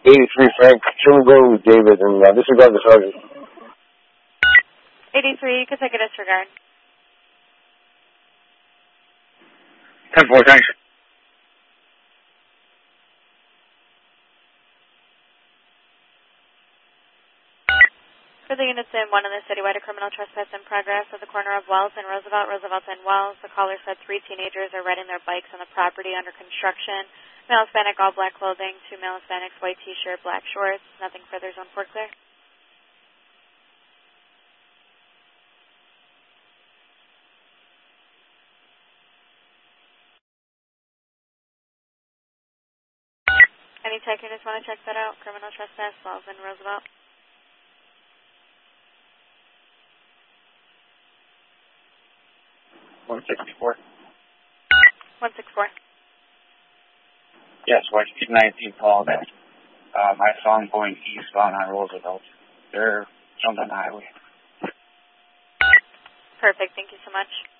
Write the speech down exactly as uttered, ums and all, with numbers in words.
eighty-three Frank, should we go with David and uh, disregard the charges? eighty-three, you can take a disregard. ten four, thanks. For the units in one in the citywide, a criminal trespass in progress at the corner of Wells and Roosevelt, Roosevelt and Wells. The caller said three teenagers are riding their bikes on the property under construction. Male Hispanic, all black clothing. Two male Hispanics, white t-shirt, black shorts. Nothing further, zone four clear. Any tech units want to check that out? Criminal trespass, Wells and Roosevelt. one sixty-four. one sixty-four. Yes, West nineteen called. Um, I saw them going eastbound on Roosevelt. They're jumping on the highway. Perfect. Thank you so much.